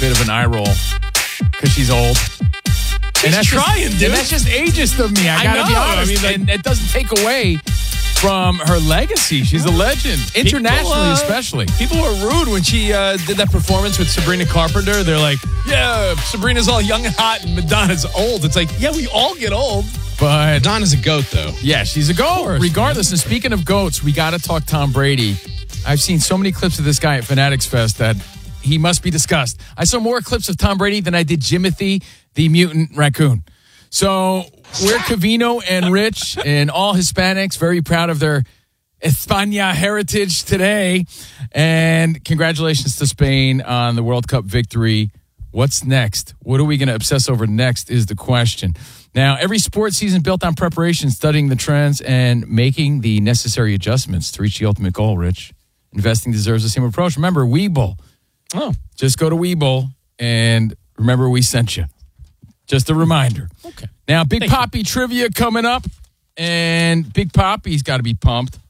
bit of an eye roll because she's old. She's trying, dude. And that's just ageist of me. I gotta be honest. And it doesn't take away from her legacy. She's a legend, internationally especially. People were rude when she did that performance with Sabrina Carpenter. They're like, yeah, Sabrina's all young and hot and Madonna's old. It's like, yeah, we all get old. But Madonna's a goat, though. Yeah, she's a goat. course, Regardless, and speaking of goats, we got to talk Tom Brady. I've seen so many clips of this guy at Fanatics Fest that he must be discussed. I saw more clips of Tom Brady than I did Jimothy, the mutant raccoon. So we're Covino and Rich and all Hispanics, very proud of their España heritage today. And congratulations to Spain on the World Cup victory. What's next? What are we going to obsess over next is the question. Now, every sports season built on preparation, studying the trends, and making the necessary adjustments to reach the ultimate goal, Rich. Investing deserves the same approach. Remember, Webull. Oh. Just go to Webull and remember we sent you. Just a reminder. Okay. Now, Big Papi trivia coming up, and Big Papi's got to be pumped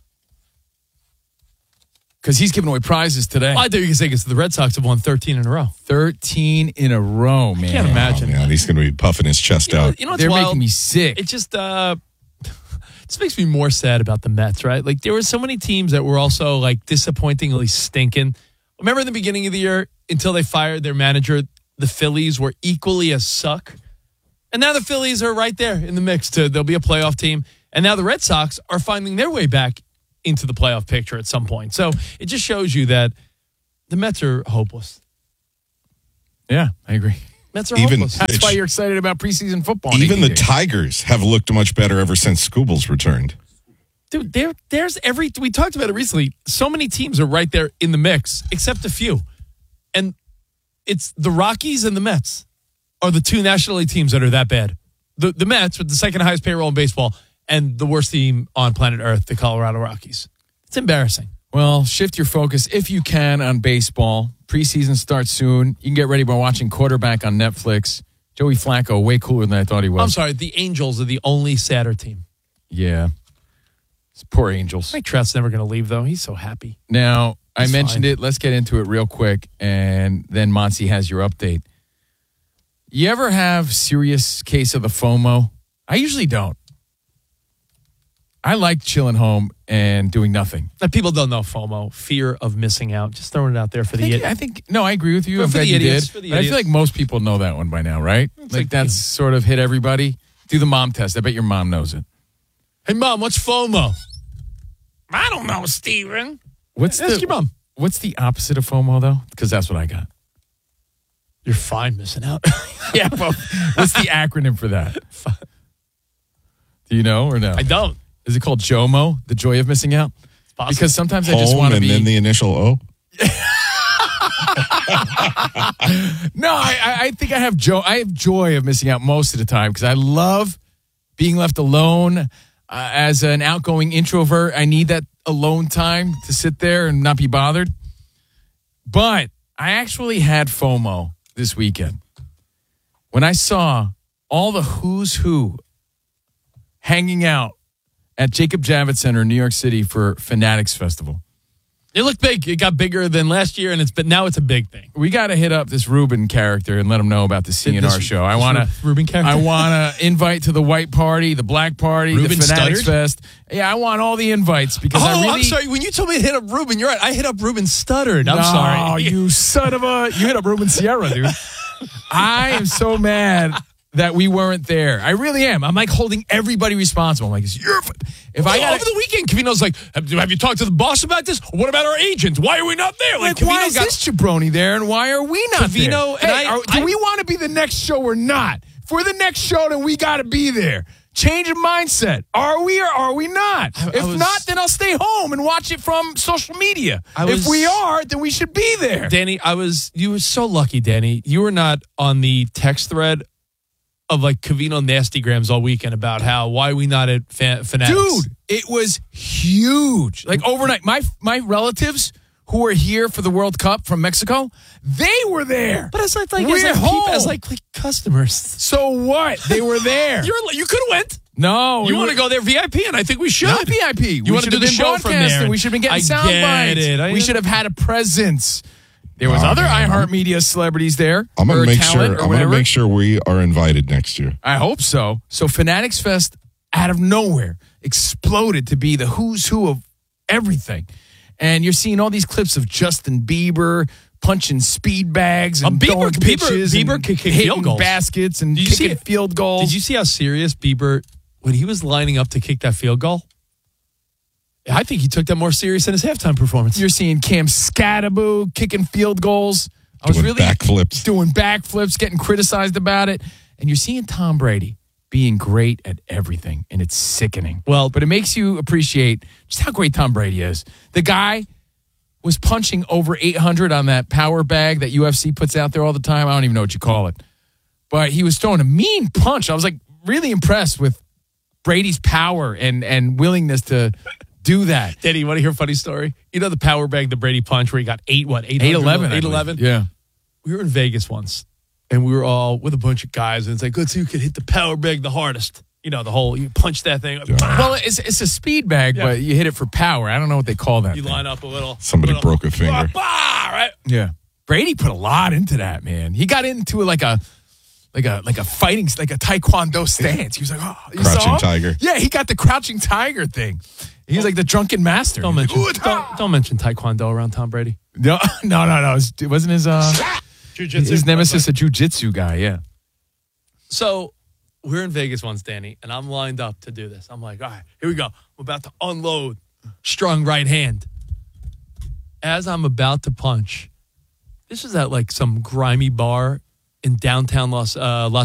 because he's giving away prizes today. Well, I thought you were going to say because the Red Sox have won 13 in a row. 13 in a row, man. I can't imagine. Yeah, he's going to be puffing his chest out. You know what's They're wild? making me sick. It just this makes me more sad about the Mets, right? Like, there were so many teams that were also, like, disappointingly stinking. Remember in the beginning of the year, until they fired their manager, the Phillies were equally as suck. And now the Phillies are right there in the mix. They'll be a playoff team. And now the Red Sox are finding their way back into the playoff picture at some point. So it just shows you that the Mets are hopeless. Yeah, I agree. Mets are Even- hopeless. That's why you're excited about preseason football. Even the Nate. Tigers have looked much better ever since Skubals returned. Dude, there's we talked about it recently. So many teams are right there in the mix, except a few. And it's the Rockies and the Mets are the two National League teams that are that bad. The Mets with the second highest payroll in baseball and the worst team on planet Earth, the Colorado Rockies. It's embarrassing. Well, shift your focus if you can on baseball. Preseason starts soon. You can get ready by watching Quarterback on Netflix. Joey Flacco, way cooler than I thought he was. I'm sorry, the Angels are the only sadder team. Yeah. It's poor Angels. Mike Trout's never going to leave, though. He's so happy. Now, I He's mentioned fine. it. Let's get into it real quick, and then Monty has your update. You ever have serious case of the FOMO? I usually don't. I like chilling home and doing nothing. And people don't know FOMO, fear of missing out. Just throwing it out there for the idiots. No, I agree with you. For I'm the glad you idiots, did. for the But I feel idiots. like most people know that one by now, right? Like that's sort of hit everybody. Do the mom test. I bet your mom knows it. Hey, Mom, what's FOMO? I don't know, Steven. What's Ask your mom. What's the opposite of FOMO, though? Because that's what I got. You're fine missing out. Yeah, but what's the acronym for that? Do you know or no? I don't. Is it called JOMO, the joy of missing out? Possible. Because sometimes I just Home want to and be. then the initial O. No, I think I have joy of missing out most of the time because I love being left alone. As an outgoing introvert, I need that alone time to sit there and not be bothered. But I actually had FOMO this weekend when I saw all the who's who hanging out at Jacob Javits Center in New York City for Fanatics Festival. It looked big. It got bigger than last year, and now it's a big thing. We got to hit up this Ruben character and let him know about the CNR show. I want to Ruben character. I want to invite to the white party, the black party, Ruben the Fanatics Studdard? Fest. Yeah, I want all the invites because I really. I'm sorry. When you told me to hit up Ruben, you're right. I hit up Ruben Studdard. I'm No, sorry. you son of a! You hit up Ruben Sierra, dude. I am so mad that we weren't there. I really am. I'm like holding everybody responsible. I'm like, it's your. If I got over the weekend, Covino's like, have you talked to the boss about this? What about our agents? Why are we not there? Like, Covino why is this jabroni there and why are we not Covino there? and Do we want to be the next show or not? If we're the next show, then we got to be there. Change of mindset. Are we or are we not? If not, then I'll stay home and watch it from social media. If we are, then we should be there. Danny, you were so lucky, Danny. You were not on the text thread of like Covino Nastygrams all weekend about why we not at Fanatics. Dude, it was huge. Like overnight, my relatives who were here for the World Cup from Mexico, they were there. But as We're home. as customers. So what? They were there. You could have went. No. You want to go there VIP, and I think we should. Not VIP. You want to do the show from there? We should have been getting I sound get bites. it. We should have had a presence. There was Oh, other man. iHeartMedia celebrities there. I'm gonna or make talent sure. or I'm gonna whatever. make sure we are invited next year. I hope so. So Fanatics Fest, out of nowhere, exploded to be the who's who of everything. And you're seeing all these clips of Justin Bieber punching speed bags and throwing pitches Bieber and could kick hitting field goals. baskets and Did you see kicking it? field goals. Did you see how serious Bieber, when he was lining up to kick that field goal? I think he took that more serious than his halftime performance. You're seeing Cam Scatterbo kicking field goals. I was Doing really backflips. doing backflips, getting criticized about it. And you're seeing Tom Brady being great at everything, and it's sickening. Well, But it makes you appreciate just how great Tom Brady is. The guy was punching over 800 on that power bag that UFC puts out there all the time. I don't even know what you call it. But he was throwing a mean punch. I was like really impressed with Brady's power and willingness to do that. Danny, you want to hear a funny story? You know the power bag, the Brady punch, where he got 811? 811? Yeah. We were in Vegas once, and we were all with a bunch of guys, and it's like, let's see who can hit the power bag the hardest. You know, the whole, you punch that thing. Well, it's a speed bag, Yeah. but you hit it for power. I don't know what they call that You thing. line up a little. Somebody broke a finger. Right? Yeah. Brady put a lot into that, man. He got into like a fighting, like a taekwondo stance. He was like, oh, you Crouching saw him? tiger. Yeah, he got the crouching tiger thing. He's like the drunken master. Don't He's mention, like, don't mention Taekwondo around Tom Brady. no. It wasn't his nemesis a jiu-jitsu guy, yeah. So we're in Vegas once, Danny, and I'm lined up to do this. I'm like, all right, here we go. I'm about to unload strong right hand. As I'm about to punch, this is at like some grimy bar in downtown Los